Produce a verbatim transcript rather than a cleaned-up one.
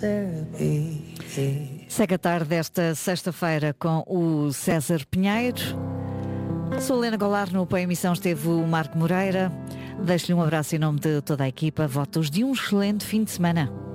Segue a tarde desta sexta-feira com o César Pinheiro. Sou Helena Goulart, no apoio à emissão esteve o Marco Moreira. Deixo-lhe um abraço em nome de toda a equipa. Votos de um excelente fim de semana.